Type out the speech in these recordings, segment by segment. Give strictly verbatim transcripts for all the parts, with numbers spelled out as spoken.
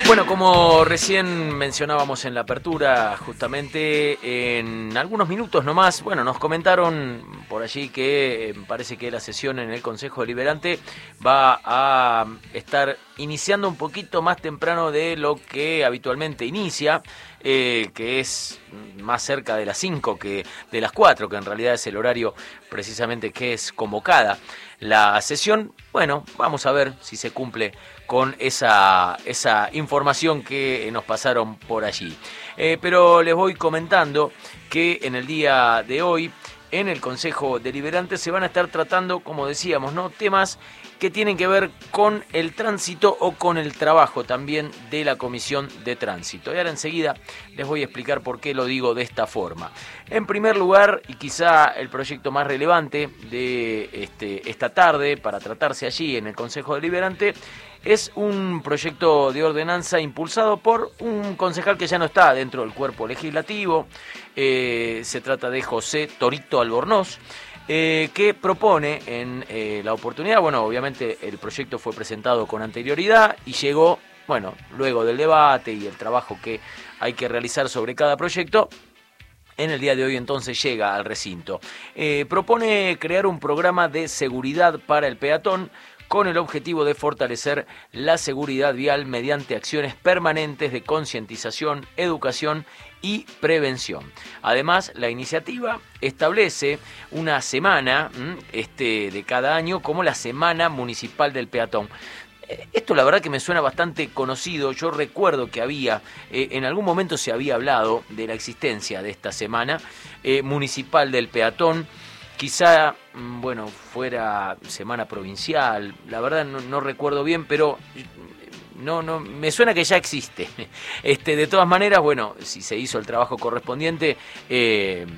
Bueno, como recién mencionábamos en la apertura, justamente en algunos minutos nomás, bueno, nos comentaron por allí que eh, parece que la sesión en el Consejo Deliberante va a estar iniciando un poquito más temprano de lo que habitualmente inicia, eh, que es más cerca de las cinco que de las cuatro, que en realidad es el horario precisamente que es convocada la sesión. Bueno, vamos a ver si se cumple con esa, esa información que nos pasaron por allí. Eh, pero les voy comentando que en el día de hoy, en el Consejo Deliberante, se van a estar tratando, como decíamos, ¿no?, temas que tienen que ver con el tránsito o con el trabajo también de la Comisión de Tránsito. Y ahora enseguida les voy a explicar por qué lo digo de esta forma. En primer lugar, y quizá el proyecto más relevante de este, esta tarde para tratarse allí en el Consejo Deliberante, es un proyecto de ordenanza impulsado por un concejal que ya no está dentro del cuerpo legislativo. Eh, se trata de José Torito Albornoz, eh, que propone en eh, la oportunidad, bueno, obviamente el proyecto fue presentado con anterioridad y llegó, bueno, luego del debate y el trabajo que hay que realizar sobre cada proyecto. En el día de hoy entonces llega al recinto. Eh, propone crear un programa de seguridad para el peatón con el objetivo de fortalecer la seguridad vial mediante acciones permanentes de concientización, educación y prevención. Además, la iniciativa establece una semana este, de cada año como la Semana Municipal del Peatón. Esto la verdad que me suena bastante conocido. Yo recuerdo que había, eh, en algún momento se había hablado de la existencia de esta Semana eh, Municipal del Peatón. Quizá, bueno, fuera semana provincial, la verdad no, no recuerdo bien, pero no, no, me suena que ya existe. Este, de todas maneras, bueno, si se hizo el trabajo correspondiente, eh,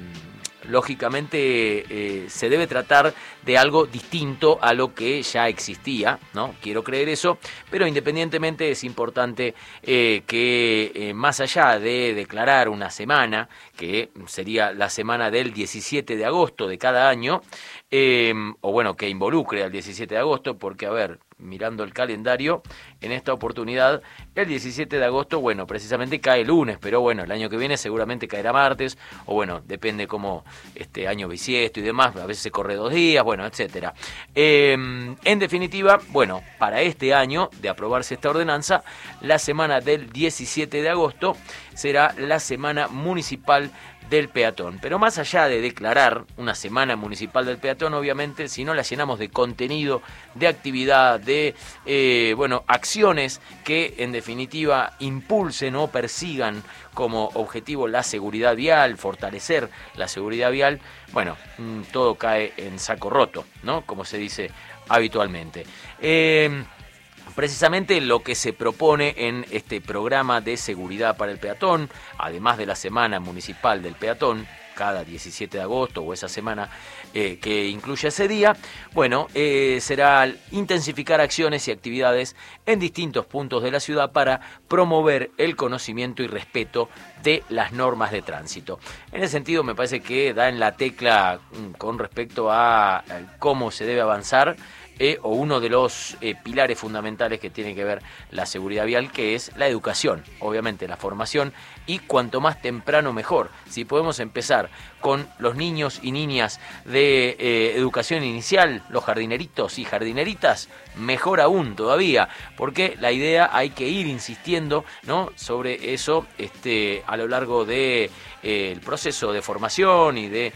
lógicamente eh, se debe tratar de algo distinto a lo que ya existía, ¿no? Quiero creer eso, pero independientemente es importante eh, que eh, más allá de declarar una semana, que sería la semana del diecisiete de agosto de cada año, eh, o bueno, que involucre al diecisiete de agosto, porque a ver, mirando el calendario, en esta oportunidad, el diecisiete de agosto, bueno, precisamente cae lunes, pero bueno, el año que viene seguramente caerá martes, o bueno, depende cómo este año bisiesto y demás, a veces se corre dos días, bueno, etcétera. Eh, en definitiva, bueno, para este año, de aprobarse esta ordenanza, la semana del diecisiete de agosto será la Semana Municipal del Peatón. Pero más allá de declarar una Semana Municipal del Peatón, obviamente, si no la llenamos de contenido, de actividad, de eh, bueno, acciones que en definitiva impulsen o persigan como objetivo la seguridad vial, fortalecer la seguridad vial, bueno, todo cae en saco roto, ¿no?, como se dice habitualmente. Eh, Precisamente lo que se propone en este programa de seguridad para el peatón, además de la Semana Municipal del Peatón, cada diecisiete de agosto o esa semana eh, que incluye ese día, bueno, eh, será intensificar acciones y actividades en distintos puntos de la ciudad para promover el conocimiento y respeto de las normas de tránsito. En ese sentido me parece que da en la tecla con respecto a, a cómo se debe avanzar, Eh, o uno de los eh, pilares fundamentales que tiene que ver la seguridad vial, que es la educación, obviamente la formación, y cuanto más temprano mejor. Si podemos empezar con los niños y niñas de eh, educación inicial, los jardineritos y jardineritas, mejor aún todavía, porque la idea hay que ir insistiendo, ¿no?, sobre eso este, a lo largo de eh, el proceso de formación y de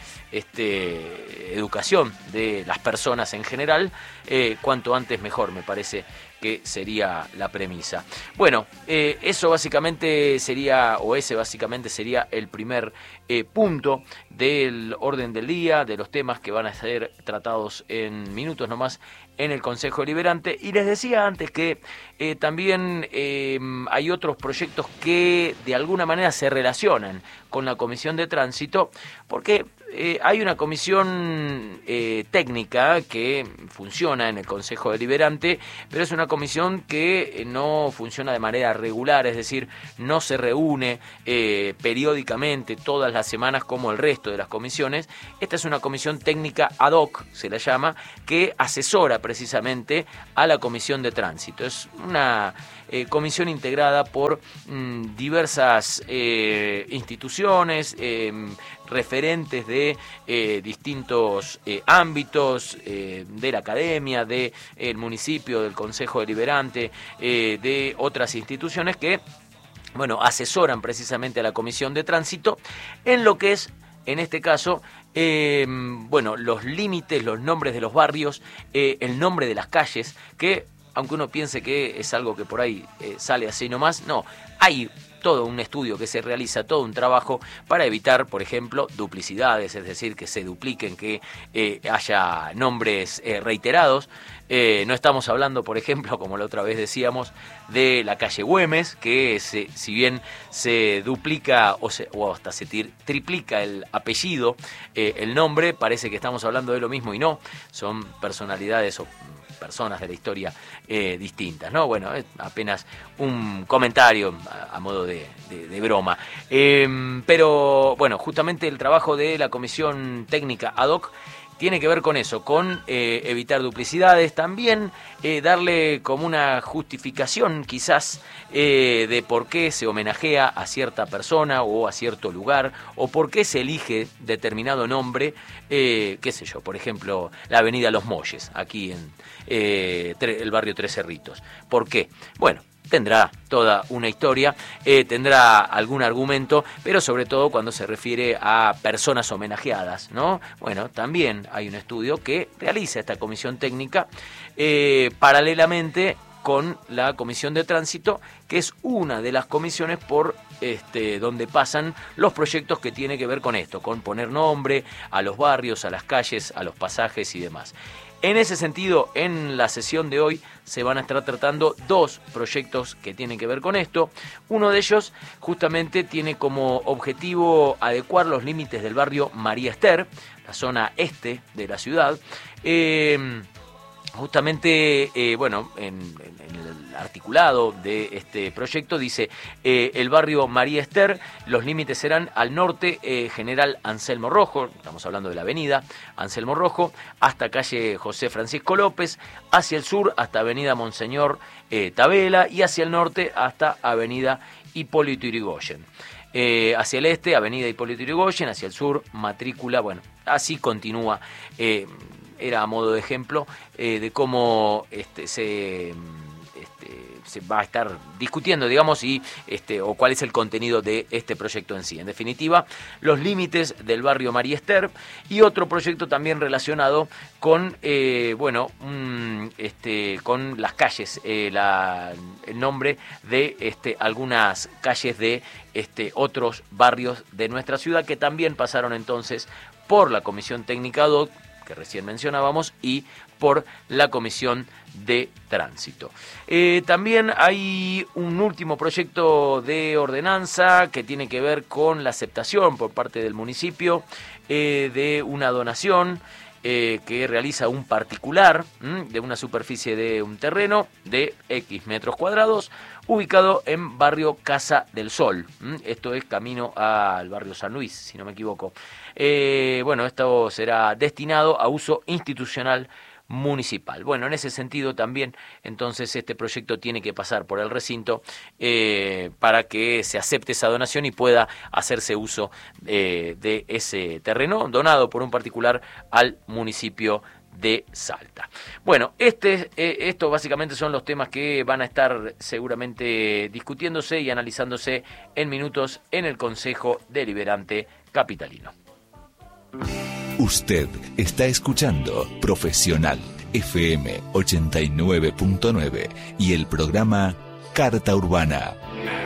este, educación de las personas en general. Eh, cuanto antes mejor, me parece que sería la premisa. Bueno, eh, eso básicamente sería, o ese básicamente sería el primer eh, punto del orden del día, de los temas que van a ser tratados en minutos nomás en el Consejo Deliberante. Y les decía antes que eh, también eh, hay otros proyectos que de alguna manera se relacionan con la Comisión de Tránsito, porque eh, hay una comisión eh, técnica que funciona en el Consejo Deliberante, pero es una comisión que no funciona de manera regular, es decir, no se reúne eh, periódicamente todas las semanas como el resto de las comisiones. Esta es una comisión técnica ad hoc, se la llama, que asesora precisamente a la Comisión de Tránsito. Es una eh, comisión integrada por mmm, diversas eh, instituciones, eh, referentes de eh, distintos eh, ámbitos, eh, de la academia, del de municipio, del Consejo Deliberante, eh, de otras instituciones que, bueno, asesoran precisamente a la Comisión de Tránsito en lo que es, en este caso, eh, bueno, los límites, los nombres de los barrios, eh, el nombre de las calles, que aunque uno piense que es algo que por ahí eh, sale así nomás, no, hay todo un estudio que se realiza, todo un trabajo para evitar, por ejemplo, duplicidades, es decir, que se dupliquen, que eh, haya nombres eh, reiterados. Eh, no estamos hablando, por ejemplo, como la otra vez decíamos, de la calle Güemes, que se, si bien se duplica o, se, o hasta se tir, triplica el apellido, eh, el nombre, parece que estamos hablando de lo mismo y no, son personalidades o personas de la historia eh, distintas, ¿no? Bueno, es apenas un comentario a, a modo de, de, de broma. Eh, pero, bueno, justamente el trabajo de la Comisión Técnica Ad Hoc tiene que ver con eso, con eh, evitar duplicidades, también eh, darle como una justificación quizás eh, de por qué se homenajea a cierta persona o a cierto lugar, o por qué se elige determinado nombre, eh, qué sé yo, por ejemplo, la avenida Los Molles, aquí en eh, el barrio Tres Cerritos. ¿Por qué? Bueno, tendrá toda una historia, eh, tendrá algún argumento, pero sobre todo cuando se refiere a personas homenajeadas, ¿no? Bueno, también hay un estudio que realiza esta comisión técnica eh, paralelamente con la Comisión de Tránsito, que es una de las comisiones por este, donde pasan los proyectos que tienen que ver con esto, con poner nombre a los barrios, a las calles, a los pasajes y demás. En ese sentido, en la sesión de hoy se van a estar tratando dos proyectos que tienen que ver con esto. Uno de ellos justamente tiene como objetivo adecuar los límites del barrio María Ester, la zona este de la ciudad. Eh, Justamente, eh, bueno, en, en el articulado de este proyecto dice eh, el barrio María Ester, los límites serán al norte eh, General Anselmo Rojo, estamos hablando de la avenida Anselmo Rojo, hasta calle José Francisco López, hacia el sur hasta avenida Monseñor eh, Tabela y hacia el norte hasta avenida Hipólito Yrigoyen. Eh, hacia el este, avenida Hipólito Yrigoyen, hacia el sur, matrícula, bueno, así continúa. Eh, era a modo de ejemplo eh, de cómo este, se, este, se va a estar discutiendo, digamos, y este, o cuál es el contenido de este proyecto en sí. En definitiva, los límites del barrio María Ester y otro proyecto también relacionado con, eh, bueno, un, este, con las calles, eh, la, el nombre de este, algunas calles de este, otros barrios de nuestra ciudad que también pasaron entonces por la Comisión Técnica Ad Hoc, que recién mencionábamos, y por la Comisión de Tránsito. Eh, también hay un último proyecto de ordenanza que tiene que ver con la aceptación por parte del municipio eh, de una donación eh, que realiza un particular ¿m? de una superficie de un terreno de X metros cuadrados ubicado en barrio Casa del Sol. ¿m? Esto es camino al barrio San Luis, si no me equivoco. Eh, bueno, esto será destinado a uso institucional municipal. Bueno, en ese sentido también, entonces, este proyecto tiene que pasar por el recinto eh, para que se acepte esa donación y pueda hacerse uso eh, de ese terreno donado por un particular al municipio de Salta. Bueno, este, eh, estos básicamente son los temas que van a estar seguramente discutiéndose y analizándose en minutos en el Consejo Deliberante Capitalino. Usted está escuchando Profesional F M ochenta y nueve punto nueve y el programa Carta Urbana.